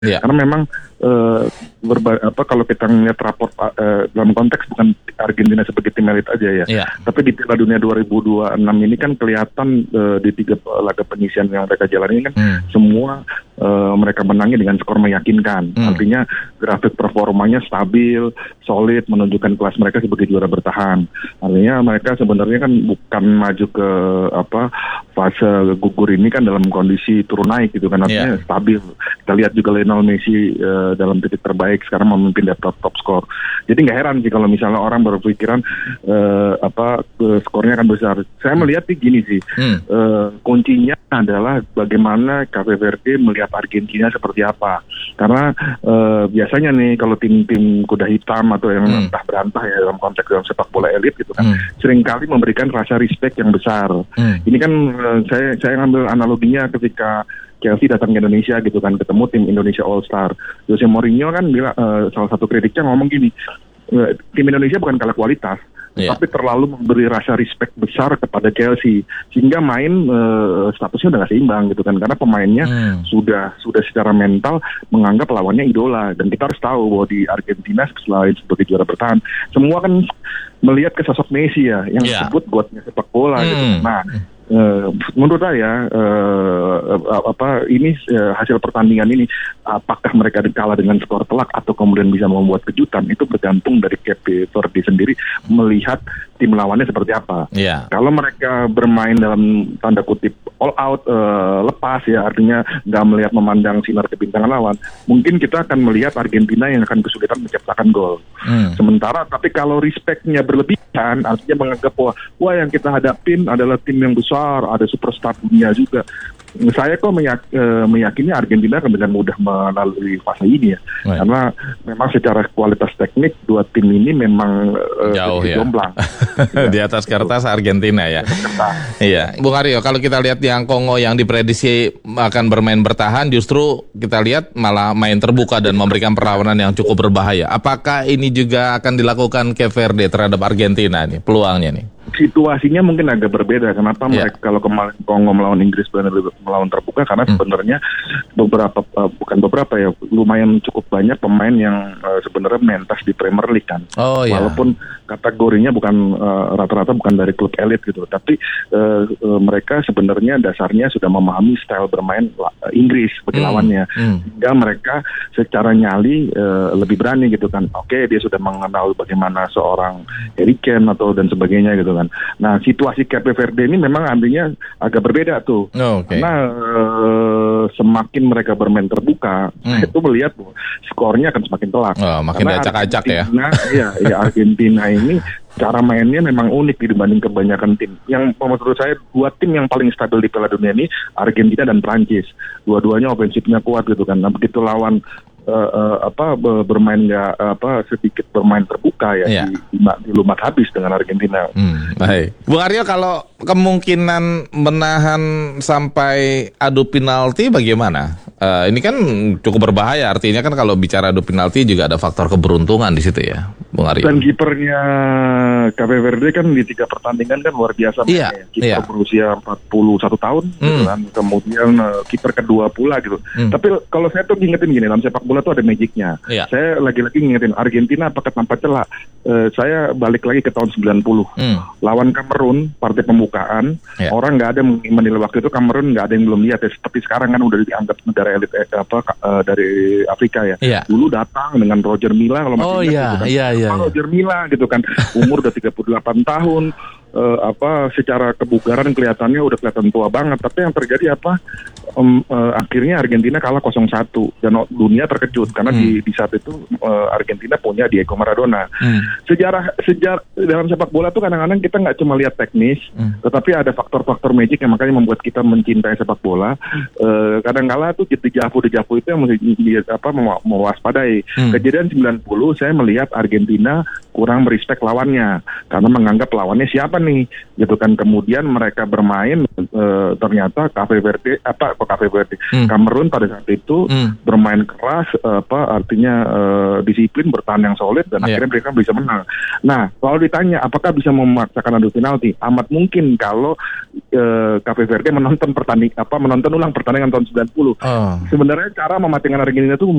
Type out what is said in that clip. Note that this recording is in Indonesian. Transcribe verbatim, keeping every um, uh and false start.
Yeah. Karena memang uh, berba- apa kalau kita ngeliat raport uh, dalam konteks bukan Argentina sebagai tim elit aja ya, yeah. tapi di Piala Dunia dua ribu dua puluh enam ini kan kelihatan uh, di tiga laga penyisian yang mereka jalani kan hmm. semua uh, mereka menangnya dengan skor meyakinkan. Hmm. Artinya grafik performanya stabil, solid, menunjukkan kelas mereka sebagai juara bertahan. Artinya mereka sebenarnya kan bukan maju ke apa fase gugur ini kan dalam kondisi turun naik gitu kan, artinya yeah. stabil. Kita lihat juga Lionel Messi uh, dalam titik terbaik sekarang memimpin daftar top skor. Jadi nggak heran sih kalau misalnya orang berpikiran uh, apa uh, skornya akan besar. Saya melihat sih gini sih, hmm. uh, kuncinya adalah bagaimana Cape Verde melihat Argentina seperti apa. Karena uh, biasanya nih kalau tim-tim kuda hitam atau yang hmm. entah berantah ya dalam konteks dalam sepak bola elit gitu kan, hmm. seringkali memberikan rasa respect yang besar. Hmm. Ini kan uh, saya saya ngambil analoginya ketika Chelsea datang ke Indonesia gitu kan, ketemu tim Indonesia All Star. Jose Mourinho kan bilang, uh, salah satu kritiknya ngomong gini, uh, tim Indonesia bukan kalah kualitas, yeah. tapi terlalu memberi rasa respect besar kepada Chelsea, sehingga main uh, statusnya udah gak seimbang gitu kan, karena pemainnya hmm. sudah sudah secara mental menganggap lawannya idola. Dan kita harus tahu bahwa di Argentina selain sebagai juara bertahan, semua kan melihat ke sosok Messi ya, yang yeah. disebut godnya sepak bola hmm. gitu. Nah, Uh, menurut saya uh, uh, apa ini uh, hasil pertandingan ini apakah mereka kalah dengan skor telak atau kemudian bisa membuat kejutan, itu bergantung dari Cape Verde sendiri melihat tim lawannya seperti apa. Yeah. Kalau mereka bermain dalam tanda kutip all out uh, lepas ya, artinya nggak melihat memandang sinar kebintangan lawan, mungkin kita akan melihat Argentina yang akan kesulitan menciptakan gol. Hmm. Sementara tapi kalau respectnya berlebihan, artinya menganggap bahwa wah yang kita hadapin adalah tim yang besar, ada superstar dunia juga. Saya kok meyak, e, meyakini Argentina akan dengan mudah melalui fase ini ya. Right. Karena memang secara kualitas teknik dua tim ini memang e, jauh ya. Jomblang. Di atas kertas Argentina ya. Iya, Bung Aryo, kalau kita lihat yang Kongo yang diprediksi akan bermain bertahan, justru kita lihat malah main terbuka dan memberikan perlawanan yang cukup berbahaya. Apakah ini juga akan dilakukan Cape Verde terhadap Argentina nih, peluangnya nih? Situasinya mungkin agak berbeda. Kenapa yeah. mereka kalau kemarin Kongo melawan Inggris benar melawan terbuka, karena hmm. sebenarnya beberapa uh, bukan beberapa ya lumayan cukup banyak pemain yang uh, sebenarnya mentas di Premier League kan. Oh, yeah. Walaupun kategorinya bukan uh, rata-rata bukan dari klub elit gitu, tapi uh, uh, mereka sebenarnya dasarnya sudah memahami style bermain uh, Inggris sebagai hmm. lawannya, hmm. sehingga mereka secara nyali uh, lebih berani gitu kan. Oke, dia sudah mengenal bagaimana seorang Harry Kane atau dan sebagainya gitu kan. Nah, situasi Cape Verde ini memang artinya agak berbeda tuh. Oh, okay. Karena uh, semakin mereka bermain terbuka, hmm. saya tuh melihat tuh, skornya akan semakin telak. Oh, makin diacak-acak ya. Iya, ya Argentina ini cara mainnya memang unik dibanding kebanyakan tim. Yang menurut saya dua tim yang paling stabil di Piala Dunia ini Argentina dan Prancis. Dua-duanya ofensifnya kuat gitu kan. Nah, begitu lawan uh, uh, apa bermain nggak apa sedikit bermain terbuka ya yeah. di, di lumat habis dengan Argentina. Hmm, baik, Bung Aryo, kalau kemungkinan menahan sampai adu penalti bagaimana? Uh, ini kan cukup berbahaya, artinya kan kalau bicara adu penalti juga ada faktor keberuntungan di situ ya, Bung Aryo. Dan kipernya Cape Verde kan di tiga pertandingan kan luar biasa. Iya, ya. Kiper iya. berusia empat puluh satu tahun, hmm. gitu kan. Kemudian uh, kiper kedua pula gitu. Hmm. Tapi kalau saya tuh ngingetin gini, dalam sepak bola tuh ada magicnya. Iya. Saya lagi-lagi ngingetin Argentina apakah tanpa celah. Uh, saya balik lagi ke tahun sembilan puluh. Hmm. Lawan Kamerun, partai pembukaan. Iya. Orang nggak ada menilai waktu itu Kamerun nggak ada yang belum lihat ya. Seperti sekarang kan udah dianggap negara elit eh, apa uh, dari Afrika ya. Iya. Dulu datang dengan Roger Milla kalau masih oh, ingat iya, gitu kan. Iya, iya, iya. Roger Milla gitu kan. Umur udah tiga puluh delapan tahun. Uh, apa secara kebugaran kelihatannya udah kelihatan tua banget, tapi yang terjadi apa um, uh, akhirnya Argentina kalah nol satu dan dunia terkejut karena hmm. di, di saat itu uh, Argentina punya Diego Maradona. hmm. Sejarah sejarah dalam sepak bola tuh kadang-kadang kita nggak cuma lihat teknis, hmm. tetapi ada faktor-faktor magic yang makanya membuat kita mencintai sepak bola. Uh, kadang-kala tuh dejavu dejavu itu yang mesti apa mewaspadai. hmm. Kejadian sembilan puluh saya melihat Argentina kurang merespek lawannya karena menganggap lawannya siapa nih gitu kan. Kemudian mereka bermain e, ternyata Cape Verde apa apa Cape Verde. Hmm. Kamerun pada saat itu hmm. bermain keras, apa artinya uh, disiplin, bertahan yang solid dan yeah. akhirnya mereka bisa menang. Nah, kalau ditanya apakah bisa memaksakan adu penalti, amat mungkin kalau uh, Cape Verde menonton pertanding apa menonton ulang pertandingan tahun sembilan puluh. Oh. Sebenarnya cara mematikan Argentina itu